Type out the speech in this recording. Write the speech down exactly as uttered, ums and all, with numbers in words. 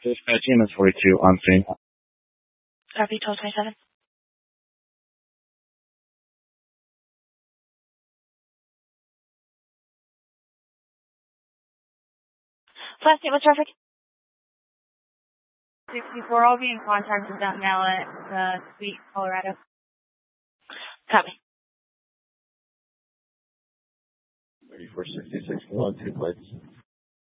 Dispatch E M S forty-two on scene. R P twelve twenty-seven. Last name was traffic. sixty-four, I'll be in contact with that male at uh, Sweet, Colorado. Copy. thirty-four sixty-six, one, two plates.